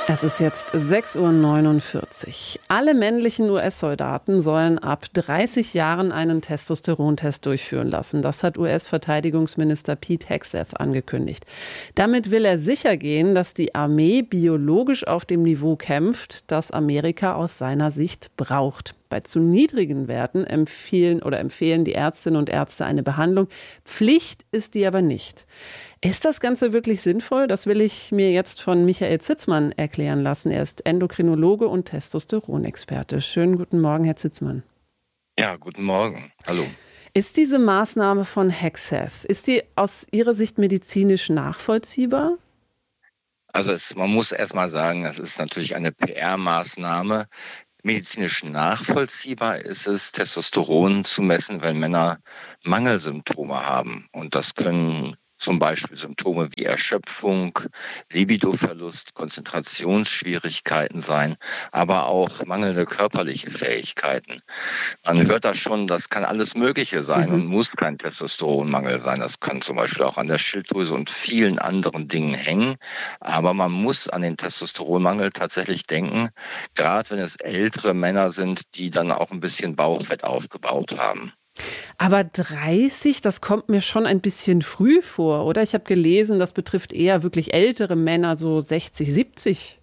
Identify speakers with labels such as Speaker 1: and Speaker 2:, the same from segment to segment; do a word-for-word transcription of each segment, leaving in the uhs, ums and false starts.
Speaker 1: Es ist jetzt sechs Uhr neunundvierzig. Alle männlichen U S-Soldaten sollen ab dreißig Jahren einen Testosterontest durchführen lassen. Das hat U S-Verteidigungsminister Pete Hegseth angekündigt. Damit will er sicher gehen, dass die Armee biologisch auf dem Niveau kämpft, das Amerika aus seiner Sicht braucht. Bei zu niedrigen Werten empfehlen oder empfehlen die Ärztinnen und Ärzte eine Behandlung. Pflicht ist die aber nicht. Ist das Ganze wirklich sinnvoll? Das will ich mir jetzt von Michael Zitzmann erklären lassen. Er ist Endokrinologe und Testosteronexperte. Schönen guten Morgen, Herr Zitzmann.
Speaker 2: Ja, guten Morgen. Hallo.
Speaker 1: Ist diese Maßnahme von Hegseth, ist die aus Ihrer Sicht medizinisch nachvollziehbar?
Speaker 2: Also es, man muss erst mal sagen, das ist natürlich eine P R-Maßnahme. Medizinisch nachvollziehbar ist es, Testosteron zu messen, wenn Männer Mangelsymptome haben. Und das können zum Beispiel Symptome wie Erschöpfung, Libidoverlust, Konzentrationsschwierigkeiten sein, aber auch mangelnde körperliche Fähigkeiten. Man hört da schon, das kann alles Mögliche sein mhm. und muss kein Testosteronmangel sein. Das kann zum Beispiel auch an der Schilddrüse und vielen anderen Dingen hängen. Aber man muss an den Testosteronmangel tatsächlich denken, gerade wenn es ältere Männer sind, die dann auch ein bisschen Bauchfett aufgebaut haben.
Speaker 1: Aber dreißig, das kommt mir schon ein bisschen früh vor, oder? Ich habe gelesen, das betrifft eher wirklich ältere Männer, so sechzig, siebzig.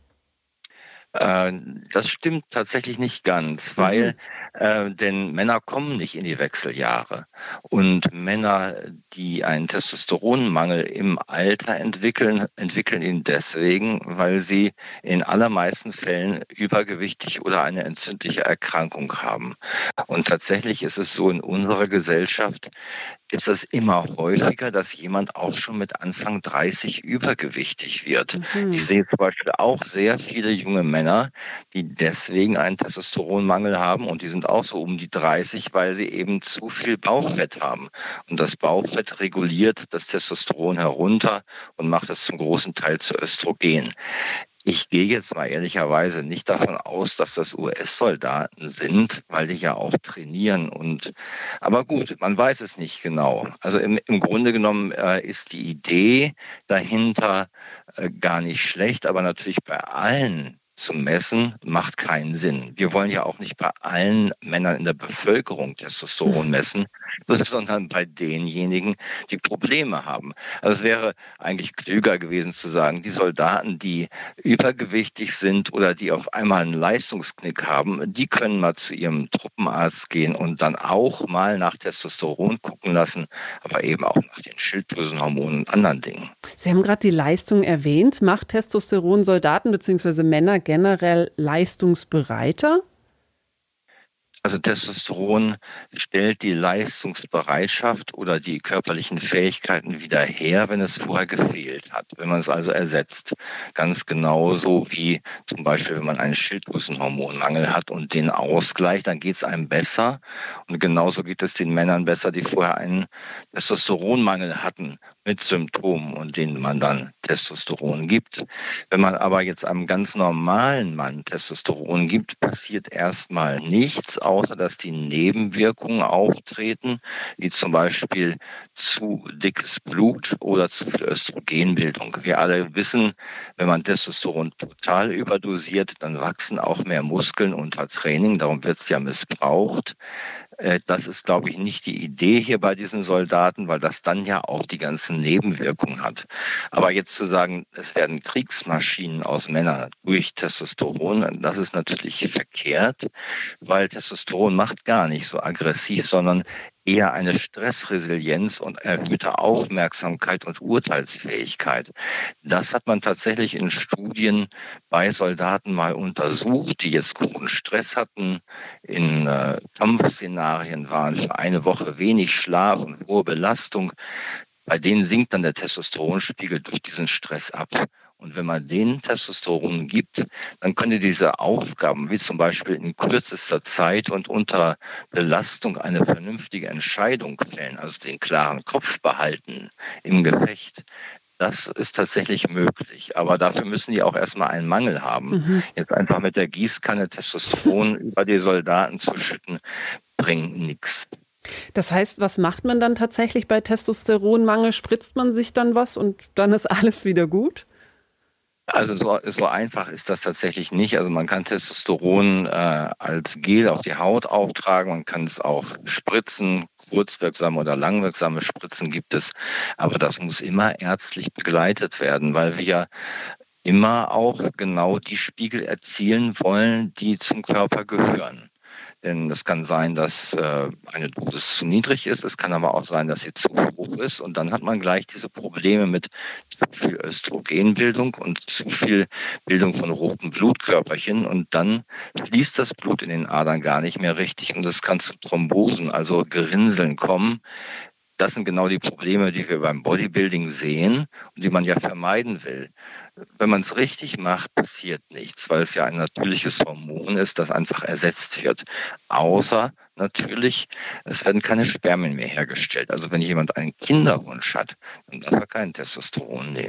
Speaker 2: Das stimmt tatsächlich nicht ganz, weil mhm. äh, denn Männer kommen nicht in die Wechseljahre. Und Männer, die einen Testosteronmangel im Alter entwickeln, entwickeln ihn deswegen, weil sie in allermeisten Fällen übergewichtig oder eine entzündliche Erkrankung haben. Und tatsächlich ist es so, in unserer Gesellschaft ist es immer häufiger, dass jemand auch schon mit Anfang dreißig übergewichtig wird. Mhm. Ich sehe zum Beispiel auch sehr viele junge Männer, die deswegen einen Testosteronmangel haben und die sind auch so um die dreißig, weil sie eben zu viel Bauchfett haben. Und das Bauchfett reguliert das Testosteron herunter und macht es zum großen Teil zu Östrogen. Ich gehe jetzt mal ehrlicherweise nicht davon aus, dass das U S-Soldaten sind, weil die ja auch trainieren. Und aber gut, man weiß es nicht genau. Also im, im Grunde genommen äh, ist die Idee dahinter äh, gar nicht schlecht, aber natürlich bei allen zu messen, macht keinen Sinn. Wir wollen ja auch nicht bei allen Männern in der Bevölkerung Testosteron messen, sondern bei denjenigen, die Probleme haben. Also es wäre eigentlich klüger gewesen zu sagen, die Soldaten, die übergewichtig sind oder die auf einmal einen Leistungsknick haben, die können mal zu ihrem Truppenarzt gehen und dann auch mal nach Testosteron gucken lassen, aber eben auch nach den Schilddrüsenhormonen und anderen Dingen.
Speaker 1: Sie haben gerade die Leistung erwähnt. Macht Testosteron Soldaten bzw. Männer generell leistungsbereiter?
Speaker 2: Also Testosteron stellt die Leistungsbereitschaft oder die körperlichen Fähigkeiten wieder her, wenn es vorher gefehlt hat, wenn man es also ersetzt. Ganz genauso wie zum Beispiel, wenn man einen Schilddrüsenhormonmangel hat und den ausgleicht, dann geht es einem besser. Und genauso geht es den Männern besser, die vorher einen Testosteronmangel hatten mit Symptomen und denen man dann Testosteron gibt. Wenn man aber jetzt einem ganz normalen Mann Testosteron gibt, passiert erstmal nichts, außer dass die Nebenwirkungen auftreten, wie zum Beispiel zu dickes Blut oder zu viel Östrogenbildung. Wir alle wissen, wenn man Testosteron total überdosiert, dann wachsen auch mehr Muskeln unter Training, darum wird es ja missbraucht. Das ist, glaube ich, nicht die Idee hier bei diesen Soldaten, weil das dann ja auch die ganzen Nebenwirkungen hat. Aber jetzt zu sagen, es werden Kriegsmaschinen aus Männern durch Testosteron, das ist natürlich verkehrt, weil Testosteron macht gar nicht so aggressiv, sondern eher eine Stressresilienz und erhöhte Aufmerksamkeit und Urteilsfähigkeit. Das hat man tatsächlich in Studien bei Soldaten mal untersucht, die jetzt großen Stress hatten, in äh, Kampfszenarien waren, für eine Woche wenig Schlaf und hohe Belastung. Bei denen sinkt dann der Testosteronspiegel durch diesen Stress ab. Und wenn man denen Testosteron gibt, dann können die diese Aufgaben, wie zum Beispiel in kürzester Zeit und unter Belastung eine vernünftige Entscheidung fällen, also den klaren Kopf behalten im Gefecht. Das ist tatsächlich möglich, aber dafür müssen die auch erstmal einen Mangel haben. Mhm. Jetzt einfach mit der Gießkanne Testosteron über die Soldaten zu schütten, bringt nichts.
Speaker 1: Das heißt, was macht man dann tatsächlich bei Testosteronmangel? Spritzt man sich dann was und dann ist alles wieder gut?
Speaker 2: Also so, so einfach ist das tatsächlich nicht. Also man kann Testosteron äh, als Gel auf die Haut auftragen, man kann es auch spritzen, kurzwirksame oder langwirksame Spritzen gibt es, aber das muss immer ärztlich begleitet werden, weil wir immer auch genau die Spiegel erzielen wollen, die zum Körper gehören. Denn es kann sein, dass äh, eine Dosis zu niedrig ist. Es kann aber auch sein, dass sie zu hoch ist. Und dann hat man gleich diese Probleme mit zu viel Östrogenbildung und zu viel Bildung von roten Blutkörperchen. Und dann fließt das Blut in den Adern gar nicht mehr richtig. Und es kann zu Thrombosen, also Gerinnseln kommen. Das sind genau die Probleme, die wir beim Bodybuilding sehen und die man ja vermeiden will. Wenn man es richtig macht, passiert nichts, weil es ja ein natürliches Hormon ist, das einfach ersetzt wird. Außer natürlich, es werden keine Spermien mehr hergestellt. Also wenn jemand einen Kinderwunsch hat, dann darf er kein Testosteron nehmen.